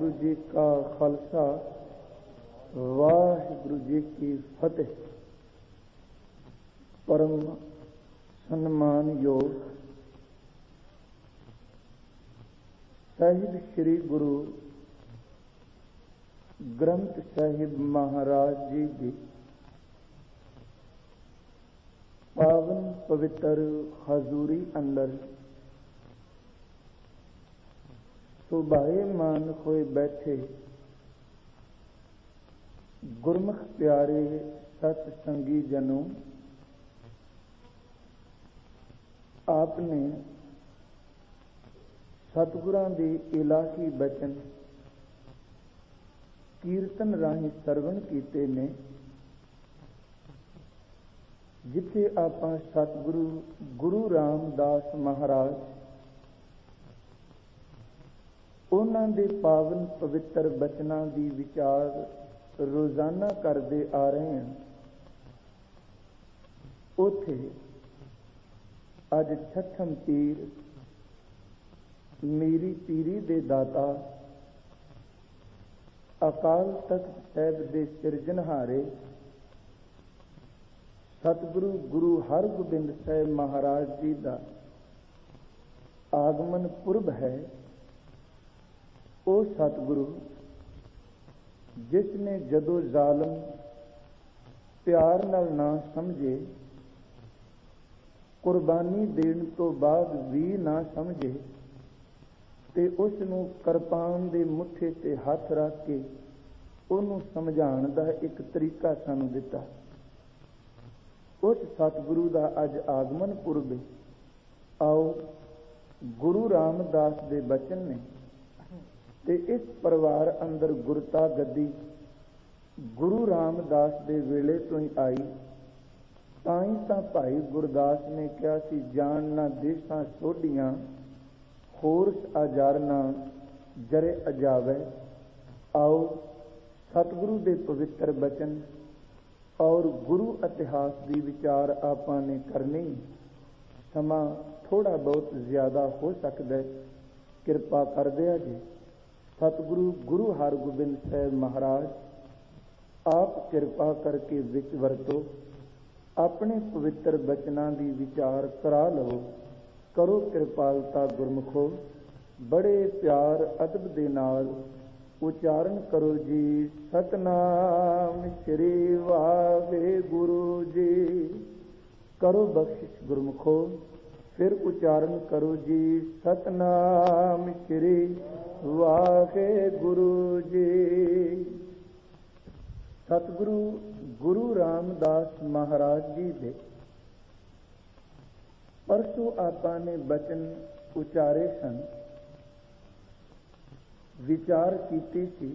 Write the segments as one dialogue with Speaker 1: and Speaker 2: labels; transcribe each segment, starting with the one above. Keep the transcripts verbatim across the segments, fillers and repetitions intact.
Speaker 1: वाहिगुरु जी का खालसा, वाहिगुरु जी की फतेह। परम सम्मान योग साहिब श्री गुरु ग्रंथ साहिब महाराज जी की पावन पवित्र हजूरी अंदर शोभायमान होए बैठे गुरमुख प्यारे सतसंगी जनों, आपने सतगुरां दे इलाही बचन कीर्तन राही सरवण कीते ने, जिथे आपां सतगुरु गुरु रामदास महाराज उन्हां दे पावन पवित्र बचनां दी विचार रोजाना करते आ रहे हैं। उथे अज छठम पीर मेरी पीरी दे दाता अकाल तख्त साहिब दे सिरजनहारे सतगुरु गुरु हरगोबिंद साहिब महाराज जी का आगमन पुरब है। ओ सतगुरु जिसने जदों जालम प्यार नाल ना समझे, कुर्बानी देने तो बाद भी ना समझे, ते उसनूं करपान दे मुठे ते हथ रख के उन्होंने समझाण दा एक तरीका सानूं दिता। उस सतगुरु का अज आगमन पुरब है। आओ गुरु रामदास दे बचन ने ते इस परिवार अंदर गुरता गद्दी गुरु रामदास दे वेले तो ही आई। ताई तां भाई गुरदास ने कहा सी, जान ना देसां सोढियां होरस अजारना जरे अजावे। आओ सतगुरु दे पवित्र बचन और गुरु इतिहास की विचार आपां ने करनी। समा थोड़ा बहुत ज्यादा हो सकता है, कृपा कर दिया जी। सतगुरु गुरु हरगोबिंद साहिब महाराज आप कृपा करके विच वरतो, अपने पवित्र बचनां दी विचार करा लो। करो कृपालता गुरमुखो, बड़े प्यार अदब दे नाल उचारण करो जी। सतनाम श्री वाहिगुरु जी। करो बख्शिश गुरमुखो, फिर उचारण करो जी। सतनाम श्री वाहिगुरु जी। सतगुरु गुरु रामदास महाराज जी दे परसों आपां ने बचन उचारे सन, विचार कीती सी।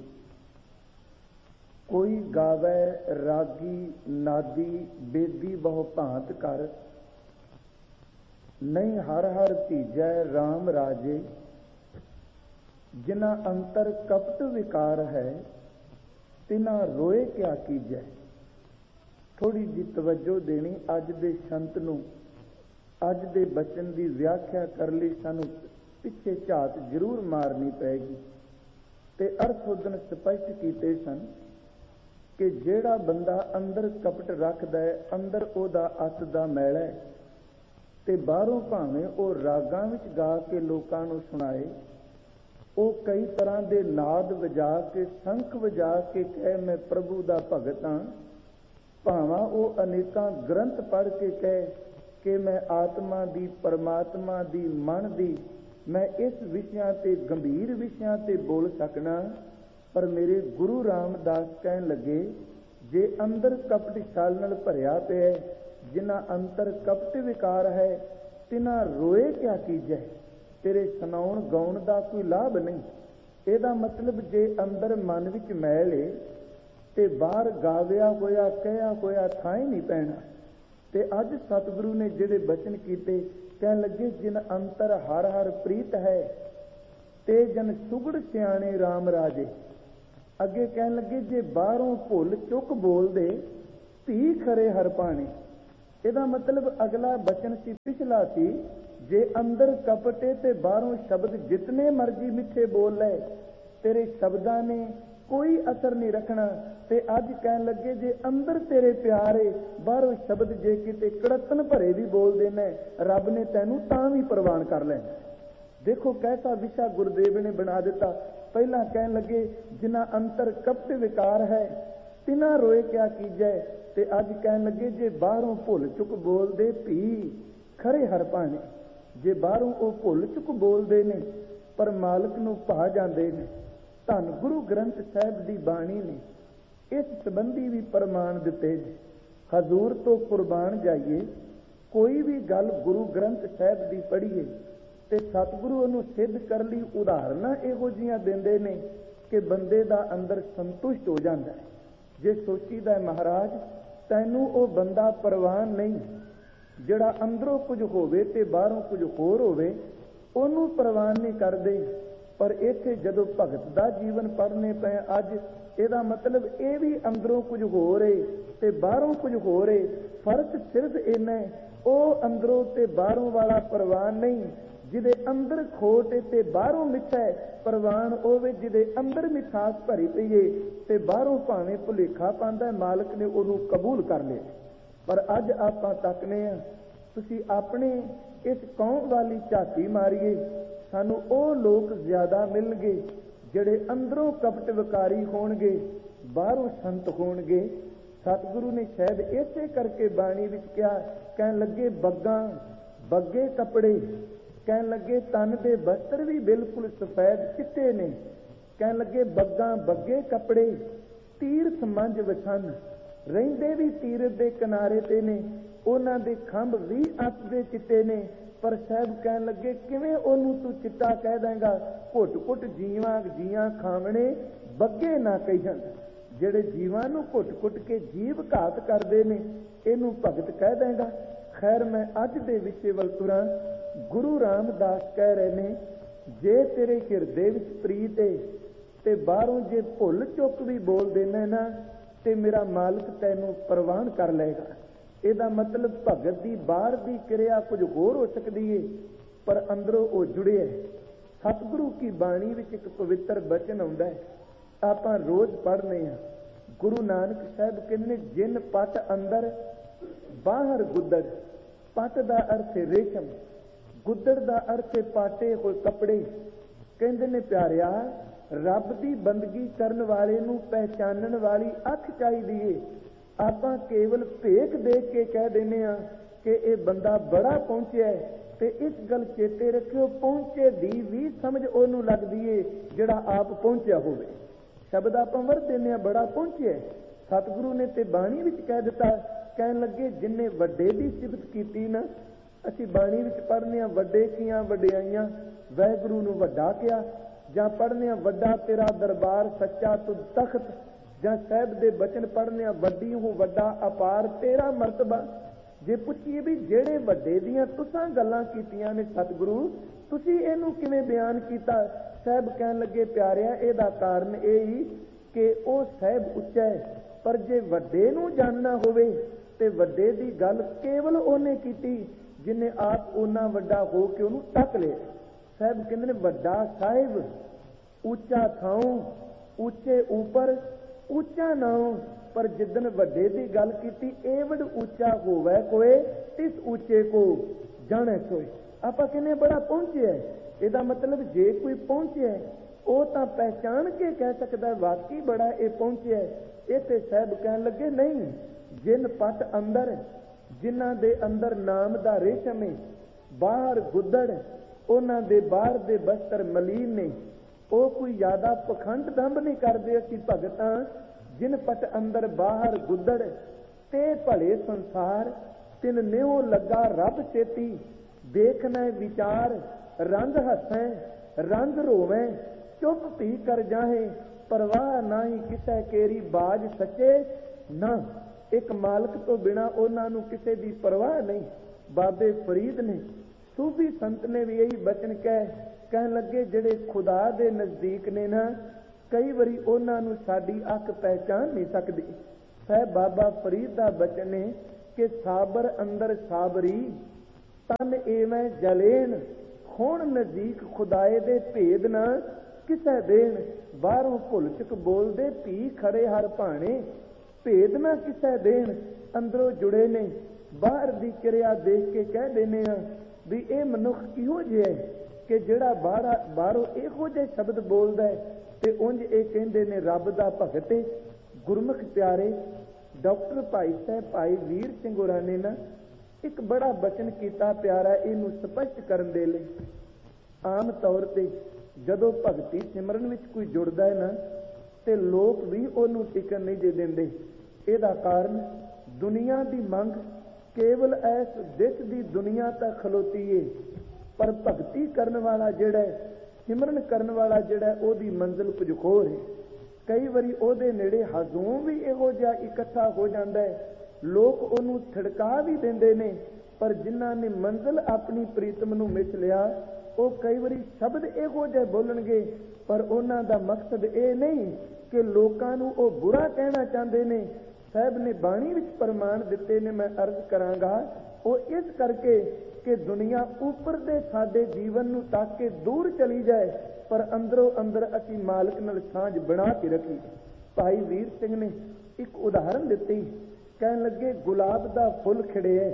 Speaker 1: कोई गावे रागी नादी बेदी बहु भांत कर, नहीं हर हर धीजै राम राजे। जिना अंतर कपट विकार है, तिना रोए क्या कीजै। थोड़ी जी तवज्जो देनी अज दे संत नूं, अज दे बचन की व्याख्या कर ली सानू पिछे झात जरूर मारनी पैगी। ते अर्थ उदन स्पष्ट कीते सन कि जेड़ा बंदा अंदर कपट रखदा है, अंदर ओदा अत दा मैल है, ते बाहरों भावें ओ रागां विच गा के लोकां नूं सुनाए, ओ कई तरह के नाद वजा के संख वजा के कहे मैं प्रभु का भगत हाँ, भावां ओ अनेकां ग्रंथ पढ़ के कहे कि मैं आत्मा दी परमात्मा दी मन दी मैं इस विषयां ते गंभीर विषयां ते बोल सकना। पर मेरे गुरु रामदास कहन लगे, जे अंदर कपट छल नाल भरिया पिया, जिन्हां अंतर कपट विकार है, तिन्हां रोए क्या कीजै। तेरे सुनाउण गाउण का कोई लाभ नहीं। ਇਹਦਾ मतलब जे अंदर मन विच मैल है ते बाहर गाविया होया कहा होया थां ही नहीं पैना। ते अज सतगुरु ने जिहड़े बचन कीते, कहन लगे जिन अंतर हर हर प्रीत है, ते जन सुगड़ सियाणे राम राजे। अगे कहन लगे जे बाहरों भुल चुक बोल दे, धी खरे हर पाने। ਇਹਦਾ मतलब अगला बचन सी पिछला सी, जे अंदर कपटे ते बाहरों शब्द जितने मर्जी मिठे बोल ले, तेरे शब्दां ने कोई असर नहीं रखना। ते अज कहन लगे जे अंदर तेरे प्यार है, बाहरों शब्द जे किते कड़तन भरे भी बोल देना, रब ने तैनू तां भी प्रवान कर लेना। देखो कैसा विशा गुरुदेव ने बना दिता। पहला कहन लगे जिन्हां अंतर कपट विकार है, तिना रोए क्या कीजै। ते अज कहन लगे जे बाहरों भुल चुक बोलदे भी खरे हर भाने। जे बाहरों वो भुल चुक बोलते ने पर मालक नूं भा जाते ने। धन गुरु ग्रंथ साहिब की बाणी ने इस संबंधी भी प्रमाण दिते। हजूर तो कुर्बान जाइए, कोई भी गल गुरु ग्रंथ साहिब की पढ़ीए ते सतगुरु उहनूं सिद्ध कर ली उदाहरणां इहो जिहियां दिंदे ने कि बंदे दा अंदर संतुष्ट हो जाता है। जे सोचीदा महाराज तैनूं वो बंदा परवान नहीं जिहड़ा अंदरों कुछ होवे ते बाहरों कुछ होर होवे, ਉਹਨੂੰ ਪ੍ਰਵਾਨ नहीं करते। पर इत्थे जदों भगत का जीवन पढ़ने पे अज ਇਹਦਾ मतलब ये भी अंदरों कुछ हो रहे ते बाहरों कुछ हो रहे। फर्क सिर्फ इन्ना है, ਉਹ अंदरों ते बाहरों वाला परवान नहीं जिदे अंदर खोट ते बाहरों मिठा है। परवान होवे जिदे अंदर मिठास भरी पई है ते बाहरों भावें भुलेखा पांदा, मालक ने ਉਹਨੂੰ कबूल कर लिया। पर अज आपां तकने आ, तुसीं अपने इस कौम वाली झाती मारीए, सानू ਉਹ लोग ज्यादा मिलणगे ਜਿਹੜੇ अंदरों कपट विकारी होणगे, बाहरों संत होणगे। सतगुरु ने शायद इसे करके बाणी विच कहा, कहन लगे बग्गां बग्गे कपड़े, कहन लगे तन दे वस्त्र भी बिल्कुल सफेद चिट्टे ने। कहन लगे बग्गां बग्गे कपड़े, तीर्थ मंज वछन, रहिंदे भी तीरथ दे किनारे ते ने, ਉਹਨਾਂ ਦੇ ਖੰਭ ਵੀ ਅੱਤ ਦੇ ਚਿੱਟੇ ਨੇ। पर साहब कहन लगे किवें ओनू तू चिट्टा कह देंगा, घुट घुट जीवां जीआं खावणे बग्गे ना कहिहन। ਜਿਹੜੇ ਜੀਵਾਂ ਨੂੰ ਘੁੱਟ ਘੁੱਟ ਕੇ ਜੀਵ ਘਾਤ ਕਰਦੇ ਨੇ ਇਹਨੂੰ ਭਗਤ ਕਹਿ ਦੇਗਾ। ਖੈਰ ਮੈਂ ਅੱਜ ਦੇ ਵਿਸ਼ੇ ਵੱਲ ਤੁਰਾਂ। ਗੁਰੂ ਰਾਮਦਾਸ ਕਹਿ ਰਹੇ ਨੇ, ਜੇ ਤੇਰੇ ਹਿਰਦੇ ਵਿੱਚ ਪ੍ਰੀਤ ਹੈ ਤੇ ਬਾਹਰੋਂ ਜੇ ਭੁੱਲ ਚੁੱਕ ਵੀ ਬੋਲ ਦੇਣਾ ਨਾ ਤੇ ਮੇਰਾ ਮਾਲਕ ਤੈਨੂੰ ਪ੍ਰਵਾਨ ਕਰ ਲਏਗਾ। ਇਹਦਾ ਮਤਲਬ ਭਗਤ ਦੀ ਬਾਹਰ ਦੀ ਕਿਰਿਆ ਕੁਝ ਹੋਰ ਹੋ ਸਕਦੀ ਹੈ ਪਰ ਅੰਦਰੋਂ ਉਹ ਜੁੜਿਆ ਹੈ। ਸਤਿਗੁਰੂ ਕੀ ਬਾਣੀ ਵਿੱਚ ਇੱਕ ਪਵਿੱਤਰ ਬਚਨ ਆਉਂਦਾ ਹੈ, ਆਪਾਂ ਰੋਜ਼ ਪੜ੍ਹਨੇ ਹਾਂ। ਗੁਰੂ ਨਾਨਕ ਸਾਹਿਬ ਕਹਿੰਦੇ ਨੇ, ਜਿਨ ਪਟ ਅੰਦਰ ਬਾਹਰ ਗੁੱਦੜ। ਪਟ ਦਾ ਅਰਥ ਹੈ ਰੇਸ਼ਮ, ਗੁੱਦੜ ਦਾ ਅਰਥ ਹੈ ਪਾਟੇ ਹੋਏ ਕੱਪੜੇ। ਕਹਿੰਦੇ ਨੇ ਪਿਆਰਿਆ, ਰੱਬ ਦੀ ਬੰਦਗੀ ਕਰਨ ਵਾਲੇ ਨੂੰ ਪਹਿਚਾਨਣ ਵਾਲੀ ਅੱਖ ਚਾਹੀਦੀ ਏ। ਆਪਾਂ ਕੇਵਲ ਭੇਖ ਦੇਖ ਕੇ ਕਹਿ ਦਿੰਦੇ ਹਾਂ ਕਿ ਇਹ ਬੰਦਾ ਬੜਾ ਪਹੁੰਚਿਆ ਹੈ, ਤੇ ਇਸ ਗੱਲ ਚੇਤੇ ਰੱਖਿਓ, ਪਹੁੰਚੇ ਦੀ ਵੀ ਸਮਝ ਉਹਨੂੰ ਲੱਗਦੀ ਏ ਜਿਹੜਾ ਆਪ ਪਹੁੰਚਿਆ ਹੋਵੇ। ਸ਼ਬਦ ਆਪਾਂ ਵਰਤ ਦਿੰਦੇ ਹਾਂ, ਬੜਾ ਪਹੁੰਚਿਆ। ਸਤਿਗੁਰੂ ਨੇ ਤੇ ਬਾਣੀ ਵਿੱਚ ਕਹਿ ਦਿੱਤਾ, ਕਹਿਣ ਲੱਗੇ ਜਿੰਨੇ ਵੱਡੇ ਦੀ ਸਿਫਤ ਕੀਤੀ ਨਾ, ਅਸੀਂ ਬਾਣੀ ਵਿੱਚ ਪੜ੍ਹਨੇ ਹਾਂ ਵੱਡੇ ਕੀਆਂ ਵਡਿਆਈਆਂ, ਵਾਹਿਗੁਰੂ ਨੂੰ ਵੱਡਾ ਕਿਹਾ। ਜਾਂ ਪੜ੍ਹਨੇ ਹਾਂ ਵੱਡਾ ਤੇਰਾ ਦਰਬਾਰ ਸੱਚਾ ਤੁਧ ਤਖਤ, ਜਾਂ ਸਾਹਿਬ ਦੇ ਬਚਨ ਪੜ੍ਹਨੇ ਹਾਂ ਵੱਡੀ ਹੂੰ ਵੱਡਾ ਅਪਾਰ ਤੇਰਾ ਮਰਤਬਾ। ਜੇ ਪੁੱਛੀਏ ਵੀ ਜਿਹੜੇ ਵੱਡੇ ਦੀਆਂ ਤੁਸਾਂ ਗੱਲਾਂ ਕੀਤੀਆਂ ਨੇ ਸਤਿਗੁਰੂ, ਤੁਸੀਂ ਇਹਨੂੰ ਕਿਵੇਂ ਬਿਆਨ ਕੀਤਾ? ਸਾਹਿਬ ਕਹਿਣ ਲੱਗੇ, ਪਿਆਰਿਆ ਇਹਦਾ ਕਾਰਨ ਇਹ ਹੀ ਕਿ ਉਹ ਸਾਹਿਬ ਉੱਚਾ ਹੈ, ਪਰ ਜੇ ਵੱਡੇ ਨੂੰ ਜਾਣਨਾ ਹੋਵੇ ਤੇ ਵੱਡੇ ਦੀ ਗੱਲ ਕੇਵਲ ਉਹਨੇ ਕੀਤੀ ਜਿਹਨੇ ਆਪ ਉਹਨਾਂ ਵੱਡਾ ਹੋ ਕੇ ਉਹਨੂੰ ਤੱਕ ਲਿਆ। ਸਾਹਿਬ ਕਹਿੰਦੇ ਨੇ, ਵੱਡਾ ਸਾਹਿਬ ਉੱਚਾ ਥਾਉ, ਉੱਚੇ ਉੱਪਰ ਉੱਚਾ ਨਾਉ, ਪਰ ਜਿੱਦਨ ਵੱਡੇ ਦੀ ਗੱਲ ਕੀਤੀ, ਏਵਡ ਉੱਚਾ ਹੋਵੇ ਕੋਏ ਤਿਸ ਉੱਚੇ ਕੋ ਜਾਣੇ ਸੋਏ। ਆਪਾਂ ਕਹਿੰਦੇ ਬੜਾ ਪਹੁੰਚਿਆ, ਇਹਦਾ ਮਤਲਬ ਜੇ ਕੋਈ ਪਹੁੰਚਿਆ ਉਹ ਤਾਂ ਪਹਿਚਾਣ ਕੇ ਕਹਿ ਸਕਦਾ ਵਾਕਈ ਬੜਾ ਇਹ ਪਹੁੰਚਿਆ। ਇਹ ਤੇ ਸਾਹਿਬ ਕਹਿਣ ਲੱਗੇ, ਨਹੀਂ, ਜਿਨ ਪਟ ਅੰਦਰ, ਜਿਨ੍ਹਾਂ ਦੇ ਅੰਦਰ ਨਾਮ ਦਾ ਰੇਸ਼ਮ ਹੈ, ਬਾਹਰ ਗੁੱਦੜ, ਉਹਨਾਂ ਦੇ ਬਾਹਰ ਦੇ ਬਸਤਰ ਮਲੀਨ ਨੇ। ਉਹ ਕੋਈ ਜ਼ਿਆਦਾ ਪਖੰਡ ਦੰਭ ਨਹੀਂ ਕਰਦੇ। ਅਸੀਂ ਭਗਤਾਂ ਜਿਨ ਪਟ ਅੰਦਰ ਬਾਹਰ ਗੁੱਦੜ ਤੇ ਭਲੇ ਸੰਸਾਰ, ਤਿਨ ਨਿਉ ਲੱਗਾ ਰੱਬ ਚੇਤੀ, ਦੇਖਣਾ ਵਿਚਾਰ ਰੰਗ ਹੱਸੈ ਰੰਗ ਰੋਵੇਂ, ਚੁੱਪ ਪੀ ਕਰ ਜਾਹੇ ਪਰਵਾਹ ਨਾਹੀ ਕਿਸੇ ਕੇਰੀ ਬਾਜ ਸੱਚੇ ਨਾ। ਇੱਕ ਮਾਲਕ ਤੋਂ ਬਿਨਾਂ ਉਹਨਾਂ ਨੂੰ ਕਿਸੇ ਦੀ ਪਰਵਾਹ ਨਹੀਂ। ਬਾਬੇ ਫਰੀਦ ਨੇ, ਸੂਫੀ ਸੰਤ ਨੇ ਵੀ ਇਹੀ ਬਚਨ ਕਹਿ ਕਹਿਣ ਲੱਗੇ, ਜਿਹੜੇ ਖੁਦਾ ਦੇ ਨਜ਼ਦੀਕ ਨੇ ਨਾ, ਕਈ ਵਾਰੀ ਉਹਨਾਂ ਨੂੰ ਸਾਡੀ ਅੱਖ ਪਹਿਚਾਨ ਨਹੀਂ ਸਕਦੀ। ਸਾਹਿਬ ਬਾਬਾ ਫਰੀਦ ਦਾ ਬਚਨ ਹੈ ਕਿ ਸਾਬਰ ਅੰਦਰ ਸਾਬਰੀ, ਤਨ ਏਵੇਂ ਜਲੇਨ, ਹੁਣ ਨਜ਼ਦੀਕ ਖੁਦਾਏ ਦੇ ਭੇਦ ਨਾ ਕਿਸੇ ਦੇਣ। ਬਾਹਰੋਂ ਭੁੱਲ ਚੁੱਕ ਬੋਲਦੇ ਭੀ ਖੜੇ ਹਰ ਭਾਣੇ, ਭੇਦ ਨਾ ਕਿਸੇ ਦੇਣ ਅੰਦਰੋਂ ਜੁੜੇ ਨੇ। ਬਾਹਰ ਦੀ ਕਿਰਿਆ ਦੇਖ ਕੇ ਕਹਿ ਦਿੰਦੇ ਆ ਵੀ ਇਹ ਮਨੁੱਖ ਕਿਹੋ ਜਿਹਾ ਹੈ ਕਿ ਜਿਹੜਾ ਬਾਹਰ ਬਾਹਰੋਂ ਇਹੋ ਜਿਹੇ ਸ਼ਬਦ ਬੋਲਦਾ ਹੈ ਤੇ ਉਂਝ ਇਹ ਕਹਿੰਦੇ ਨੇ ਰੱਬ ਦਾ ਭਗਤ ਹੈ। ਗੁਰਮੁਖ ਪਿਆਰੇ, ਡਾਕਟਰ ਭਾਈ ਸਾਹਿਬ ਭਾਈ ਵੀਰ ਸਿੰਘ ਹੋਰਾਂ ਨੇ ਨਾ ਇੱਕ ਬੜਾ ਬਚਨ ਕੀਤਾ ਪਿਆਰਾ, ਇਹਨੂੰ ਸਪਸ਼ਟ ਕਰਨ ਦੇ ਲਈ। ਆਮ ਤੌਰ ਤੇ ਜਦੋਂ ਭਗਤੀ ਸਿਮਰਨ ਵਿੱਚ ਕੋਈ ਜੁੜਦਾ ਹੈ ਨਾ ਤੇ ਲੋਕ ਵੀ ਉਹਨੂੰ ਟਿਕਣ ਨਹੀਂ ਦੇ ਦਿੰਦੇ। ਇਹਦਾ ਕਾਰਨ ਦੁਨੀਆ ਦੀ ਮੰਗ ਕੇਵਲ ਐਸ ਦਿਸ ਦੀ ਦੁਨੀਆ ਤੱਕ ਖਲੋਤੀ ਏ, ਪਰ ਭਗਤੀ ਕਰਨ ਵਾਲਾ ਜਿਹੜਾ ਸਿਮਰਨ ਕਰਨ ਵਾਲਾ ਜਿਹੜਾ ਉਹਦੀ ਮੰਜ਼ਿਲ ਕੁਝ ਹੋਰ ਹੈ। ਕਈ ਵਾਰੀ ਉਹਦੇ ਨੇੜੇ ਹਜ਼ੂਮ ਵੀ ਇਹੋ ਜਿਹਾ ਇਕੱਠਾ ਹੋ ਜਾਂਦਾ ਹੈ, ਲੋਕ ਉਹਨੂੰ ਥੜਕਾ ਵੀ ਦਿੰਦੇ ਨੇ, ਪਰ ਜਿਨ੍ਹਾਂ ਨੇ ਮੰਜ਼ਿਲ ਆਪਣੀ ਪ੍ਰੀਤਮ ਨੂੰ ਮਿਥ ਲਿਆ ਉਹ ਕਈ ਵਾਰੀ ਸ਼ਬਦ ਇਹੋ ਜਿਹੇ ਬੋਲਣਗੇ, ਪਰ ਉਹਨਾਂ ਦਾ ਮਕਸਦ ਇਹ ਨਹੀਂ ਕਿ ਲੋਕਾਂ ਨੂੰ ਉਹ ਬੁਰਾ ਕਹਿਣਾ ਚਾਹੁੰਦੇ ਨੇ। ਸਾਹਿਬ ਨੇ ਬਾਣੀ ਵਿੱਚ ਪ੍ਰਮਾਣ ਦਿੱਤੇ ਨੇ, ਮੈਂ ਅਰਜ਼ ਕਰਾਂਗਾ ਉਹ ਇਸ ਕਰਕੇ ਕਿ ਦੁਨੀਆ ਉੱਪਰ ਦੇ ਸਾਡੇ ਜੀਵਨ ਨੂੰ ਤੱਕ ਕੇ ਦੂਰ ਚਲੀ ਜਾਏ, ਪਰ ਅੰਦਰੋਂ ਅੰਦਰ ਅਸੀਂ ਮਾਲਕ ਨਾਲ ਸਾਂਝ ਬਣਾ ਕੇ ਰੱਖੀ। ਭਾਈ ਵੀਰ ਸਿੰਘ ਨੇ ਇੱਕ ਉਦਾਹਰਨ ਦਿੱਤੀ, ਕਹਿਣ ਲੱਗੇ ਗੁਲਾਬ ਦਾ ਫੁੱਲ ਖਿੜਿਆ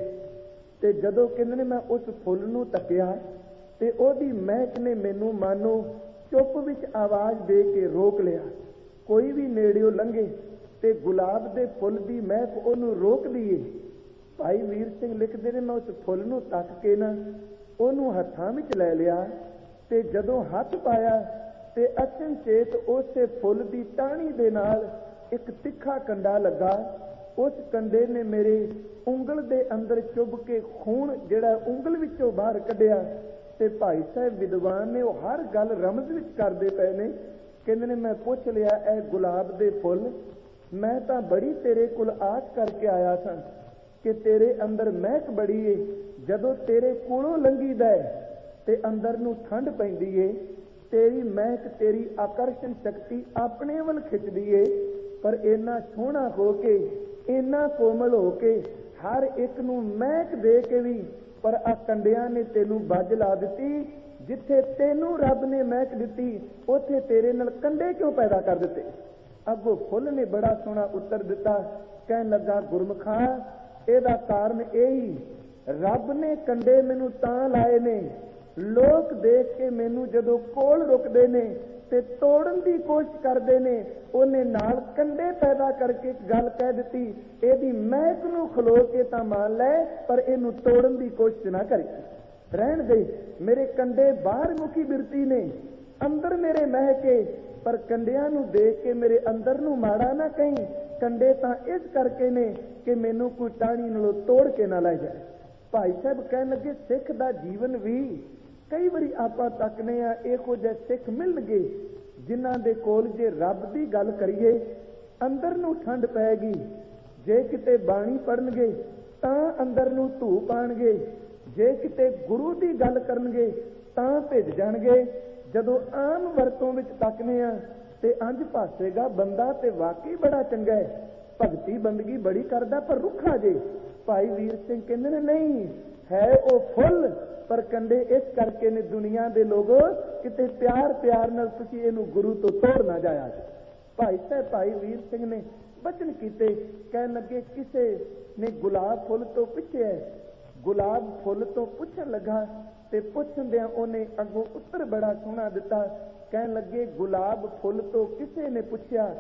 Speaker 1: ਤੇ ਜਦੋਂ ਕਹਿੰਦੇ ਨੇ ਮੈਂ ਉਸ ਫੁੱਲ ਨੂੰ ਤੱਕਿਆ ਤੇ ਉਹਦੀ ਮਹਿਕ ਨੇ ਮੈਨੂੰ ਮਾਨੋ ਚੁੱਪ ਵਿੱਚ ਆਵਾਜ਼ ਦੇ ਕੇ ਰੋਕ ਲਿਆ। ਕੋਈ ਵੀ ਨੇੜਿਓਂ ਲੰਘੇ ਤੇ ਗੁਲਾਬ ਦੇ ਫੁੱਲ ਦੀ ਮਹਿਕ ਉਹਨੂੰ ਰੋਕਦੀ ਏ। ਭਾਈ ਵੀਰ ਸਿੰਘ ਲਿਖਦੇ ਨੇ ਮੈਂ ਉਸ ਫੁੱਲ ਨੂੰ ਤੱਕ ਕੇ ਨਾ ਉਹਨੂੰ ਹੱਥਾਂ ਵਿੱਚ ਲੈ ਲਿਆ ਤੇ ਜਦੋਂ ਹੱਥ ਪਾਇਆ ਤੇ ਅਚਨਚੇਤ ਉਸੇ ਫੁੱਲ ਦੀ ਟਾਹਣੀ ਦੇ ਨਾਲ ਇੱਕ ਤਿੱਖਾ ਕੰਡਾ ਲੱਗਾ। ਉਸ ਕੰਡੇ ਨੇ ਮੇਰੇ ਉਂਗਲ ਦੇ ਅੰਦਰ ਚੁੱਭ ਕੇ ਖੂਨ ਜਿਹੜਾ ਉਂਗਲ ਵਿੱਚੋਂ ਬਾਹਰ ਕੱਢਿਆ। ਤੇ ਭਾਈ ਸਾਹਿਬ ਵਿਦਵਾਨ ਨੇ ਉਹ ਹਰ ਗੱਲ ਰਮਜ਼ ਵਿੱਚ ਕਰਦੇ ਪਏ ਨੇ। ਕਹਿੰਦੇ ਨੇ ਮੈਂ ਪੁੱਛ ਲਿਆ ਇਹ ਗੁਲਾਬ ਦੇ ਫੁੱਲ, ਮੈਂ ਤਾਂ ਬੜੀ ਤੇਰੇ ਕੋਲ ਆਸ ਕਰਕੇ ਆਇਆ ਸਾਂ ਕਿ ਤੇਰੇ ਅੰਦਰ ਮਹਿਕ ਬੜੀ ਏ, ਜਦੋਂ ਤੇਰੇ ਕੋਲੋਂ ਲੰਘੀਦਾ ਤੇ ਅੰਦਰ ਨੂੰ ਠੰਡ ਪੈਂਦੀ ਏ, ਤੇਰੀ ਮਹਿਕ ਤੇਰੀ ਆਕਰਸ਼ਣ ਸ਼ਕਤੀ ਆਪਣੇ ਵੱਲ ਖਿੱਚਦੀ ਏ, ਪਰ ਇੰਨਾ ਸੋਹਣਾ ਹੋ ਕੇ ਇੰਨਾ ਕੋਮਲ ਹੋ ਕੇ ਹਰ ਇੱਕ ਨੂੰ ਮਹਿਕ ਦੇ ਕੇ ਵੀ ਪਰ ਆ ਕੰਡਿਆਂ ਨੇ ਤੈਨੂੰ ਬੱਜ ਲਾ ਦਿੱਤੀ। ਜਿੱਥੇ ਤੈਨੂੰ ਰੱਬ ਨੇ ਮਹਿਕ ਦਿੱਤੀ ਉੱਥੇ ਤੇਰੇ ਨਾਲ ਕੰਡੇ ਕਿਉਂ ਪੈਦਾ ਕਰ ਦਿੱਤੇ। ਅੱਗੋਂ ਫੁੱਲ ਨੇ ਬੜਾ ਸੋਹਣਾ ਉੱਤਰ ਦਿੱਤਾ, ਕਹਿਣ ਲੱਗਾ ਗੁਰਮੁਖਾ ਇਹਦਾ ਕਾਰਨ ਇਹੀ, ਰੱਬ ਨੇ ਕੰਡੇ ਮੈਨੂੰ ਤਾਂ ਲਾਏ ਨੇ, ਲੋਕ ਦੇਖ ਕੇ ਮੈਨੂੰ ਜਦੋਂ ਕੋਲ ਰੁਕਦੇ ਨੇ ਤੇ ਤੋੜਨ ਦੀ ਕੋਸ਼ਿਸ਼ ਕਰਦੇ ਨੇ, ਉਹਨੇ ਨਾਲ ਕੰਡੇ ਪੈਦਾ ਕਰਕੇ ਇੱਕ ਗੱਲ ਕਹਿ ਦਿੱਤੀ, ਇਹਦੀ ਮਹਿਕ ਨੂੰ ਖਲੋ ਕੇ ਤਾਂ ਮੰਨ ਲੈ ਪਰ ਇਹਨੂੰ ਤੋੜਨ ਦੀ ਕੋਸ਼ਿਸ਼ ਨਾ ਕਰੇ। ਰਹਿਣ ਦੇ, ਮੇਰੇ ਕੰਡੇ ਬਾਹਰ ਮੁਖੀ ਬਿਰਤੀ ਨੇ, ਅੰਦਰ ਮੇਰੇ ਮਹਿਕੇ, ਪਰ ਕੰਡਿਆਂ ਨੂੰ ਦੇਖ ਕੇ ਮੇਰੇ ਅੰਦਰ ਨੂੰ ਮਾੜਾ ਨਾ ਕਹੀਂ। ਕੰਡੇ ਤਾਂ ਇਸ ਕਰਕੇ ਨੇ ਕਿ ਮੈਨੂੰ ਕੋਈ ਟਾਹਣੀ ਨਾਲੋਂ ਤੋੜ ਕੇ ਨਾ ਲੈ ਜਾਏ। ਭਾਈ ਸਾਹਿਬ ਕਹਿਣ ਲੱਗੇ ਸਿੱਖ ਦਾ ਜੀਵਨ ਵੀ ਕਈ ਵਾਰੀ ਆਪਾਂ ਤੱਕਨੇ ਆ ਇਹੋ ਜਿਹੇ ਸਿੱਖ ਮਿਲਣਗੇ ਜਿਨ੍ਹਾਂ ਦੇ ਕੋਲ ਜੇ ਰੱਬ ਦੀ ਗੱਲ ਕਰੀਏ ਅੰਦਰ ਨੂੰ ਠੰਡ ਪੈਗੀ, ਜੇ ਕਿਤੇ ਬਾਣੀ ਪੜਨਗੇ ਤਾਂ ਅੰਦਰ ਨੂੰ ਧੂ ਪਾਣਗੇ, ਜੇ ਕਿਤੇ ਗੁਰੂ ਦੀ ਗੱਲ ਕਰਨਗੇ ਤਾਂ ਭਿੱਜ ਜਾਣਗੇ। ਜਦੋਂ ਆਮ ਵਰਤੋਂ ਵਿੱਚ ਤੱਕਨੇ ਆ ਤੇ ਅੰਜ ਭਾਸੇਗਾ ਬੰਦਾ ਤੇ ਵਾਕਈ ਬੜਾ ਚੰਗਾ ਹੈ, ਭਗਤੀ ਬੰਦਗੀ ਬੜੀ ਕਰਦਾ ਪਰ ਰੁੱਖਾ ਜੇ। ਭਾਈ ਵੀਰ ਸਿੰਘ ਕਹਿੰਦੇ ਨੇ ਨਹੀਂ, ਹੈ ਉਹ ਫੁੱਲ ਪਰ ਕੰਡੇ ਇਸ ਕਰਕੇ ਨੇ ਦੁਨੀਆ ਦੇ ਲੋਗੋ ਕਿਤੇ ਪਿਆਰ ਪਿਆਰ ਨਾਲ ਤੁਸੀਂ ਇਹਨੂੰ ਗੁਰੂ ਤੋਂ ਤੋੜ ਨਾ ਜਾਇਆ। ਭਾਈ ਸਾਹਿਬ ਭਾਈ ਵੀਰ ਸਿੰਘ ਨੇ ਬਚਨ ਕੀਤੇ, ਕਹਿਣ ਲੱਗੇ ਕਿਸੇ ਨੇ ਗੁਲਾਬ ਫੁੱਲ ਤੋਂ ਪੁੱਛਿਆ, ਗੁਲਾਬ ਫੁੱਲ ਤੋਂ ਪੁੱਛਣ ਲੱਗਾ ਤੇ ਪੁੱਛਦਿਆਂ ਉਹਨੇ ਅੱਗੋਂ ਉੱਤਰ ਬੜਾ ਸੋਹਣਾ ਦਿੱਤਾ। ਕਹਿਣ ਲੱਗੇ ਗੁਲਾਬ ਫੁੱਲ ਤੋਂ ਕਿਸੇ ਨੇ ਪੁੱਛਿਆ,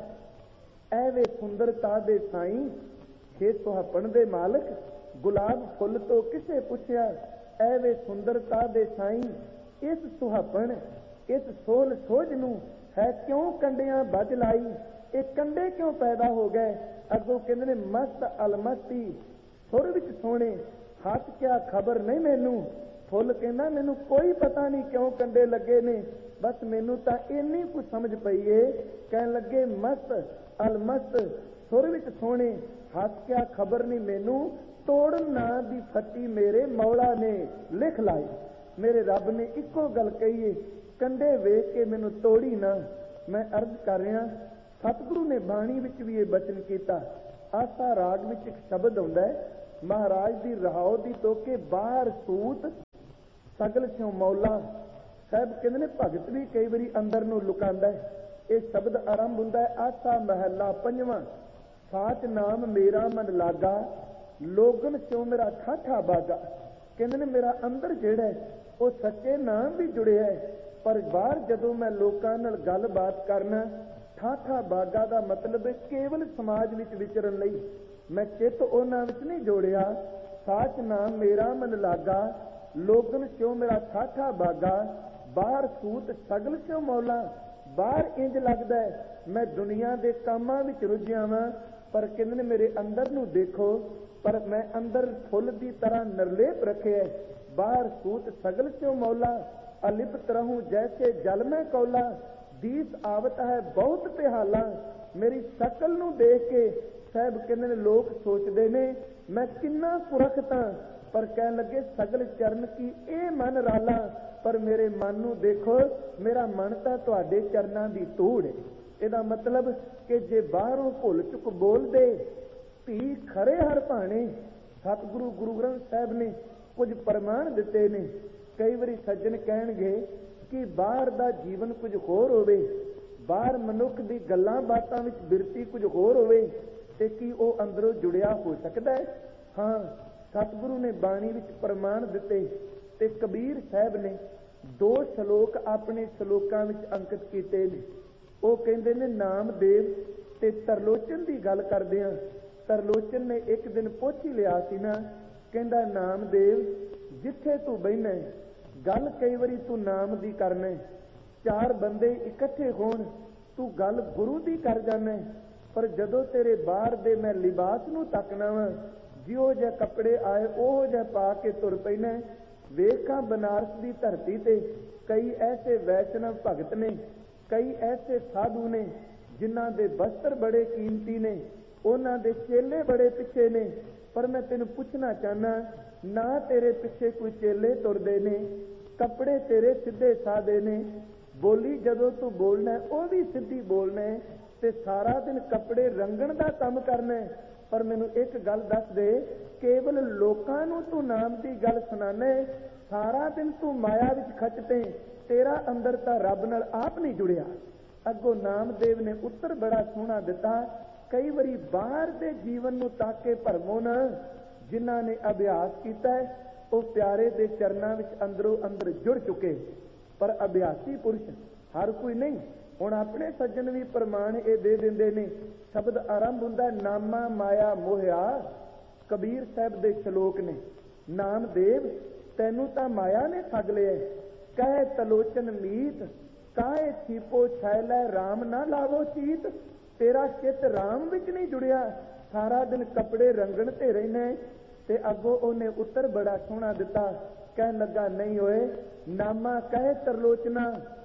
Speaker 1: ਐਵੇਂ ਸੁੰਦਰਤਾ ਦੇ ਸਾਈਂ ਖੇ ਸੁਹਾਪਣ ਦੇ ਮਾਲਕ। ਗੁਲਾਬ ਫੁੱਲ ਤੋਂ ਕਿਸੇ ਪੁੱਛਿਆ, ਐਵੇਂ ਸੁੰਦਰਤਾ ਦੇ ਸਾਈਂ ਇਸ ਸੁਹਾਪਣ ਇਸ ਸੋਲ ਸੋਝ ਨੂੰ ਹੈ ਕਿਉਂ ਕੰਡਿਆਂ ਬੱਜ ਲਾਈ, ਇਹ ਕੰਡੇ ਕਿਉਂ ਪੈਦਾ ਹੋ ਗਏ। ਅੱਗੋਂ ਕਹਿੰਦੇ ਨੇ ਮਸਤ ਅਲਮਸਤੀ ਸੁਰ ਵਿੱਚ ਸੋਹਣੇ, ਹੱਥ ਕਿਆ ਖਬਰ ਨਹੀਂ ਮੈਨੂੰ। ਫੁੱਲ ਕਹਿੰਦਾ ਮੈਨੂੰ ਕੋਈ ਪਤਾ ਨਹੀਂ ਕਿਉਂ ਕੰਡੇ ਲੱਗੇ ਨੇ, ਬਸ ਮੈਨੂੰ ਤਾਂ ਇੰਨੀ ਕੁ ਸਮਝ ਪਈ ਏ। ਕਹਿਣ ਲੱਗੇ ਮਸਤ ਅਲਮਸਤ ਸੁਰ ਵਿੱਚ ਸੋਹਣੇ, ਹੱਥ ਕਿਆ ਖਬਰ ਨਹੀਂ ਮੈਨੂੰ, ਤੋੜਨ ਨਾਂ ਦੀ ਫੱਟੀ ਮੇਰੇ ਮੌਲਾ ਨੇ ਲਿਖ ਲਾਈ। ਮੇਰੇ ਰੱਬ ਨੇ ਇੱਕੋ ਗੱਲ ਕਹੀਏ, ਕੰਡੇ ਵੇਖ ਕੇ ਮੈਨੂੰ ਤੋੜੀ ਨਾ। ਮੈਂ ਅਰਜ਼ ਕਰ ਰਿਹਾ, ਸਤਿਗੁਰੂ ਨੇ ਬਾਣੀ ਵਿੱਚ ਵੀ ਇਹ ਬਚਨ ਕੀਤਾ। ਆਸਾ ਰਾਗ ਵਿੱਚ ਇੱਕ ਸ਼ਬਦ ਆਉਂਦਾ ਹੈ, ਮਹਾਰਾਜ ਦੀ ਰਹਾਉ ਦੀ ਤੋਕੇ ਬਾਹਰ ਸੂਤ ਸਗਲ ਸਿਉ ਮੌਲਾ। ਸਾਹਿਬ ਕਹਿੰਦੇ ਨੇ ਭਗਤ ਵੀ ਕਈ ਵਾਰੀ ਅੰਦਰ ਨੂੰ ਲੁਕਾਉਂਦਾ ਹੈ, ਇਹ ਸ਼ਬਦ ਆਰੰਭ ਹੁੰਦਾ ਹੈ ਆਸਾ ਮਹੱਲਾ ਪੰਜਵਾਂ। ਸਾਚ ਨਾਮ ਮੇਰਾ ਮਨ ਲਾਗਾ, ਲੋਗਨ ਸਿਓ ਮੇਰਾ ਠਾਠਾ ਬਾਗਾ। ਕਹਿੰਦੇ ਨੇ ਮੇਰਾ ਅੰਦਰ ਜਿਹੜਾ ਹੈ ਉਹ ਸੱਚੇ ਨਾਮ ਵੀ ਜੁੜਿਆ ਹੈ, ਪਰ ਬਾਹਰ ਜਦੋਂ ਮੈਂ ਲੋਕਾਂ ਨਾਲ ਗੱਲਬਾਤ ਕਰਨਾ, ਠਾਠਾ ਬਾਗਾ ਦਾ ਮਤਲਬ ਹੈ ਕੇਵਲ ਸਮਾਜ ਵਿੱਚ ਵਿਚਰਨ ਲਈ। ਮੈਂ ਚਿੱਤ ਉਹਨਾਂ ਵਿੱਚ ਨਹੀਂ ਜੋੜਿਆ। ਸਾਚ ਨਾਮ ਮੇਰਾ ਮਨ ਲਾਗਾ, ਲੋਗਨ ਸਿਓ ਮੇਰਾ ਠਾਠਾ ਬਾਗਾ। ਬਾਹਰ ਸੂਤ ਸਗਲ ਸਿਓ ਮੌਲਾ। ਬਾਹਰ ਇੰਜ ਲੱਗਦਾ ਹੈ ਮੈਂ ਦੁਨੀਆ ਦੇ ਕੰਮਾਂ ਵਿੱਚ ਰੁੱਝਿਆ ਵਾਂ, ਪਰ ਕਹਿੰਦੇ ਨੇ ਮੇਰੇ ਅੰਦਰ ਨੂੰ ਦੇਖੋ, ਪਰ ਮੈਂ ਅੰਦਰ ਫੁੱਲ ਦੀ ਤਰ੍ਹਾਂ ਨਿਰਲੇਪ ਰੱਖਿਆ। ਬਾਹਰ ਸੂਤ ਸਗਲ ਸਿਓ ਮੌਲਾ, ਅਲਿਪਤ ਰਹੂੰ ਜੈਸੇ ਜਲ ਮੈਂ ਕੌਲਾ। ਦੀਸ ਆਵਤ ਹੈ ਬਹੁਤ ਪਿਹਾਲਾ। ਮੇਰੀ ਸ਼ਕਲ ਨੂੰ ਦੇਖ ਕੇ ਸਾਹਿਬ ਕਹਿੰਦੇ ਨੇ ਲੋਕ ਸੋਚਦੇ ਨੇ ਮੈਂ ਕਿੰਨਾ ਕੁਰਖਤਾ, ਪਰ ਕਹਿਣ ਲੱਗੇ ਸਗਲ ਚਰਨ ਕੀ ਇਹ ਮਨ ਰਾਲਾ। ਪਰ ਮੇਰੇ ਮਨ ਨੂੰ ਦੇਖੋ, ਮੇਰਾ ਮਨ ਤਾਂ ਤੁਹਾਡੇ ਚਰਨਾਂ ਦੀ ਧੂੜ ਹੈ। ਇਹਦਾ ਮਤਲਬ ਕਿ ਜੇ ਬਾਹਰੋਂ ਭੁੱਲ ਚੁੱਕ ਬੋਲਦੇ ਧੀ ਖਰੇ ਹਰ ਭਾਣੇ। ਸਤਿਗੁਰੂ ਗੁਰੂ ਗ੍ਰੰਥ ਸਾਹਿਬ ਨੇ ਕੁਝ ਪ੍ਰਮਾਣ ਦਿੱਤੇ ਨੇ। ਕਈ ਵਾਰੀ ਸੱਜਣ ਕਹਿਣਗੇ ਕਿ ਬਾਹਰ ਦਾ ਜੀਵਨ ਕੁਝ ਹੋਰ ਹੋਵੇ, ਬਾਹਰ ਮਨੁੱਖ ਦੀ ਗੱਲਾਂ ਬਾਤਾਂ ਵਿੱਚ ਬਿਰਤੀ ਕੁਝ ਹੋਰ ਹੋਵੇ, ਤੇ ਕੀ ਉਹ ਅੰਦਰੋਂ ਜੁੜਿਆ ਹੋ ਸਕਦਾ ਹੈ? ਹਾਂ, ਸਤਿਗੁਰੂ ਨੇ ਬਾਣੀ ਵਿੱਚ ਪ੍ਰਮਾਣ ਦਿੱਤੇ, ਤੇ ਕਬੀਰ ਸਾਹਿਬ ਨੇ ਦੋ ਸ਼ਲੋਕ ਆਪਣੇ ਸ਼ਲੋਕਾਂ ਵਿੱਚ ਅੰਕਿਤ ਕੀਤੇ ਨੇ। ਉਹ ਕਹਿੰਦੇ ਨੇ ਨਾਮਦੇਵ ਤੇ ਤਰਲੋਚਨ ਦੀ ਗੱਲ ਕਰਦੇ ਆ। ਤਰਲੋਚਨ ਨੇ ਇੱਕ ਦਿਨ ਪੁੱਛ ਹੀ ਲਿਆ ਸੀ ਨਾ, ਕਹਿੰਦਾ ਨਾਮਦੇਵ ਜਿੱਥੇ ਤੂੰ ਬਹਿਨਾ, ਗੱਲ ਕਈ ਵਾਰੀ ਤੂੰ ਨਾਮ ਦੀ ਕਰਨਾ, ਚਾਰ ਬੰਦੇ ਇਕੱਠੇ ਹੋਣ ਤੂੰ ਗੱਲ ਗੁਰੂ ਦੀ ਕਰ ਜਾਣਾ, ਪਰ ਜਦੋਂ ਤੇਰੇ ਬਾਹਰ ਦੇ ਮੈਂ ਲਿਬਾਸ ਨੂੰ ਤੱਕਣਾ ਵਾ, ਜਿਹੋ ਜਿਹੇ ਕੱਪੜੇ ਆਏ ਉਹੋ ਜਿਹੇ ਪਾ ਕੇ ਤੁਰ ਪੈਣਾ। ਵੇਖਾਂ ਬਨਾਰਸ ਦੀ ਧਰਤੀ ਤੇ ਕਈ ਐਸੇ ਵੈਸ਼ਨਵ ਭਗਤ ਨੇ, ਕਈ ਐਸੇ ਸਾਧੂ ਨੇ ਜਿਨ੍ਹਾਂ ਦੇ ਵਸਤਰ ਬੜੇ ਕੀਮਤੀ ਨੇ, ਉਹਨਾਂ ਦੇ ਚੇਲੇ ਬੜੇ ਪਿੱਛੇ ਨੇ। ਪਰ ਮੈਂ ਤੈਨੂੰ ਪੁੱਛਣਾ ਚਾਹਨਾ, ਨਾ ਤੇਰੇ ਪਿੱਛੇ ਕੋਈ ਚੇਲੇ ਤੁਰਦੇ ਨੇ, ਕੱਪੜੇ ਤੇਰੇ ਸਿੱਧੇ ਸਾਦੇ ਨੇ, ਬੋਲੀ ਜਦੋਂ ਤੂੰ ਬੋਲਣਾ ਉਹ ਵੀ ਸਿੱਧੀ ਬੋਲਣਾ, ਤੇ ਸਾਰਾ ਦਿਨ ਕੱਪੜੇ ਰੰਗਣ ਦਾ ਕੰਮ ਕਰਨਾ। ਪਰ ਮੈਨੂੰ ਇੱਕ ਗੱਲ ਦੱਸ ਦੇ, ਕੇਵਲ ਲੋਕਾਂ ਨੂੰ ਤੂੰ ਨਾਮ ਦੀ ਗੱਲ ਸੁਣਾਨੇ, ਸਾਰਾ ਦਿਨ ਤੂੰ ਮਾਇਆ ਵਿੱਚ ਖੱਚਦੇ, ਤੇਰਾ ਅੰਦਰ ਤਾਂ ਰੱਬ ਨਾਲ ਆਪ ਨਹੀਂ ਜੁੜਿਆ। ਅੱਗੋਂ ਨਾਮਦੇਵ ਨੇ ਉੱਤਰ ਬੜਾ ਸੋਹਣਾ ਦਿੱਤਾ, ਕਈ ਵਾਰੀ ਬਾਹਰ ਦੇ ਜੀਵਨ ਨੂੰ ਤਾਕੇ ਭਰਮੋ ਨਾ, ਜਿਨ੍ਹਾਂ ਨੇ ਅਭਿਆਸ ਕੀਤਾ ਹੈ ਉਹ ਪਿਆਰੇ ਦੇ ਚਰਨਾਂ ਵਿੱਚ ਅੰਦਰੋਂ ਅੰਦਰ ਜੁੜ ਚੁੱਕੇ। ਪਰ ਅਭਿਆਸੀ ਪੁਰਸ਼ ਹਰ ਕੋਈ ਨਹੀਂ। ਹੁਣ ਆਪਣੇ ਸੱਜਣ ਵੀ ਪ੍ਰਮਾਣ ਇਹ ਦੇ ਦਿੰਦੇ ਨੇ। ਸ਼ਬਦ ਆਰੰਭ ਹੁੰਦਾ ਨਾਮਾ ਮਾਇਆ ਮੋਹਿਆ। ਕਬੀਰ ਸਾਹਿਬ ਦੇ ਸ਼ਲੋਕ ਨੇ, ਨਾਮਦੇਵ ਤੈਨੂੰ ਤਾਂ ਮਾਇਆ ਨੇ ਠੱਗ ਲਿਆ। ਕਹੇ ਤਲੋਚਨ ਮੀਤ, ਕਾਹੇ ਛੀਪੋ ਛੈਲੈ, ਰਾਮ ਨਾ ਲਾਵੋ ਚੀਤ। ਤੇਰਾ ਚਿੱਤ ਰਾਮ ਵਿੱਚ ਨਹੀਂ ਜੁੜਿਆ, ਸਾਰਾ ਦਿਨ ਕੱਪੜੇ ਰੰਗਣ ਤੇ ਰਹਿਣਾ। ਤੇ ਅੱਗੋਂ ਉਹਨੇ ਉੱਤਰ ਬੜਾ ਸੋਹਣਾ ਦਿੱਤਾ, ਕਹਿਣ ਲੱਗਾ ਨਹੀਂ ਹੋਏ, ਨਾਮਾ ਕਹੇ ਤਰਲੋਚਨਾ,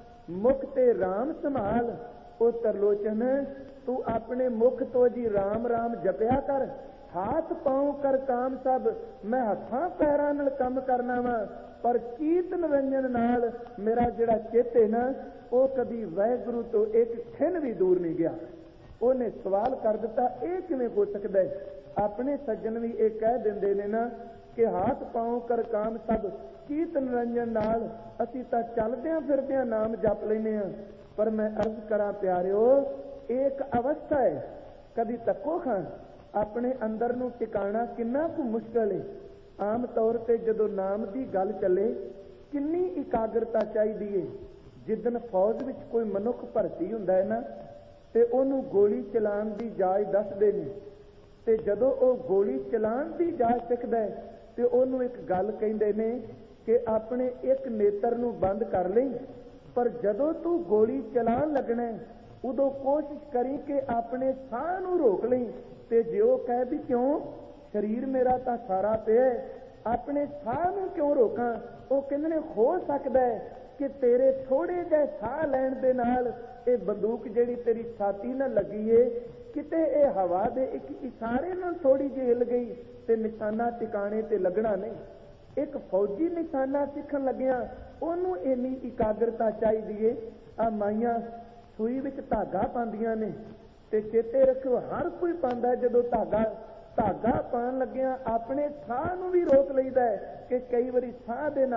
Speaker 1: ਮੁਖ ਤੇ ਰਾਮ ਸੰਭਾਲ। ਉਹ ਤਰਲੋਚਨ ਤੂੰ ਆਪਣੇ ਮੁਖ ਤੋਂ ਜੀ ਰਾਮ ਰਾਮ ਜਪਿਆ ਕਰ, ਹਾਥ ਪਾਉ ਕਰ ਕਾਮ ਸਭ। ਮੈਂ ਹੱਥਾਂ ਪੈਰਾਂ ਨਾਲ ਕੰਮ ਕਰਨਾ ਵਾ, ਪਰ ਚੀਤ ਨਿਰੰਜਨ ਨਾਲ ਮੇਰਾ ਜਿਹੜਾ ਚਿੱਤ ਹੈ ਨਾ, ਉਹ ਕਦੀ ਵਾਹਿਗੁਰੂ ਤੋਂ ਇੱਕ ਖਿਣ ਵੀ ਦੂਰ ਨਹੀਂ ਗਿਆ। ਉਹਨੇ ਸਵਾਲ ਕਰ ਦਿੱਤਾ, ਇਹ ਕਿਵੇਂ ਹੋ ਸਕਦਾ ਹੈ? ਆਪਣੇ ਸੱਜਣ ਵੀ ਇਹ ਕਹਿ ਦਿੰਦੇ ਨੇ ਨਾ ਕਿ ਹਾਥ ਪਾਉ ਕਰ ਕਾਮ ਸਭ, ਚੀਤ ਨਿਰੰਜਨ ਨਾਲ ਅਸੀਂ ਤਾਂ ਚੱਲਦਿਆਂ ਫਿਰਦਿਆਂ ਨਾਮ ਜਪ ਲੈਨੇ ਆ। ਪਰ ਮੈਂ ਅਰਜ਼ ਕਰਾਂ ਪਿਆਰਿਓ, ਇਹ ਇੱਕ ਅਵਸਥਾ ਹੈ, ਕਦੀ ਤੱਕੋ ਖਾਂ ਆਪਣੇ ਅੰਦਰ ਨੂੰ ਟਿਕਾਣਾ ਕਿੰਨਾ ਕੁ ਮੁਸ਼ਕਲ ਹੈ। ਆਮ ਤੌਰ ਤੇ ਜਦੋਂ ਨਾਮ ਦੀ ਗੱਲ ਚੱਲੇ ਕਿੰਨੀ ਇਕਾਗਰਤਾ ਚਾਹੀਦੀ ਹੈ। ਜਿੱਦਣ ਫੌਜ ਵਿੱਚ ਕੋਈ ਮਨੁੱਖ ਭਰਤੀ ਹੁੰਦਾ ਹੈ ਨਾ, ਤੇ ਉਹਨੂੰ ਗੋਲੀ ਚਲਾਉਣ ਦੀ ਜਾਚ ਦੱਸਦੇ ਨੇ, ਤੇ ਜਦੋਂ ਉਹ ਗੋਲੀ ਚਲਾਉਣ ਦੀ ਜਾਚ ਸਿੱਖਦਾ ਹੈ ਤੇ ਉਹਨੂੰ ਇੱਕ ਗੱਲ ਕਹਿੰਦੇ ਨੇ ਕਿ ਆਪਣੇ ਇੱਕ ਨੇਤਰ ਨੂੰ ਬੰਦ ਕਰ ਲਈ, ਪਰ ਜਦੋਂ ਤੂੰ ਗੋਲੀ ਚਲਾਉਣ ਲੱਗਣਾ ਉਦੋਂ ਕੋਸ਼ਿਸ਼ ਕਰੀ ਕਿ ਆਪਣੇ ਸਾਹ ਨੂੰ ਰੋਕ ਲਈ। ਤੇ ਜੇ ਉਹ ਕਹੇ ਵੀ ਕਿਉਂ, ਸਰੀਰ ਮੇਰਾ ਤਾਂ ਸਾਰਾ ਪਿਆ, ਆਪਣੇ ਸਾਹ ਨੂੰ ਕਿਉਂ ਰੋਕਾਂ? ਉਹ ਕਹਿੰਦੇ ਨੇ ਹੋ ਸਕਦਾ ਹੈ ਕਿ ਤੇਰੇ ਥੋੜੇ ਜਿਹੇ ਸਾਹ ਲੈਣ ਦੇ ਨਾਲ ਇਹ ਬੰਦੂਕ ਜਿਹੜੀ ਤੇਰੀ ਛਾਤੀ ਨਾਲ ਲੱਗੀ ਏ, ਕਿਤੇ ਇਹ ਹਵਾ ਦੇ ਇੱਕ ਇਸ਼ਾਰੇ ਨਾਲ ਥੋੜੀ ਜਿਹੀ ਹਿੱਲ ਗਈ ਤੇ ਨਿਸ਼ਾਨਾ ਟਿਕਾਣੇ ਤੇ ਲੱਗਣਾ ਨਹੀਂ। ਇੱਕ ਫੌਜੀ ਨਿਸ਼ਾਨਾ ਸਿੱਖਣ ਲੱਗਿਆ ਉਹਨੂੰ ਇੰਨੀ ਇਕਾਗਰਤਾ ਚਾਹੀਦੀ ਏ। ਆ ਮਾਈਆਂ ਸੂਈ ਵਿੱਚ ਧਾਗਾ ਪਾਉਂਦੀਆਂ ਨੇ, ਤੇ ਚੇਤੇ ਰੱਖੋ ਹਰ ਕੋਈ ਪਾਉਂਦਾ, ਜਦੋਂ ਧਾਗਾ ਧਾਗਾ ਪਾਉਣ ਲੱਗਿਆ ਆਪਣੇ ਸਾਹ ਨੂੰ ਵੀ ਰੋਕ ਲਈਦਾ ਹੈ ਕਿ ਕਈ ਵਾਰੀ ਸਾਹ ਦੇ ਨਾਲ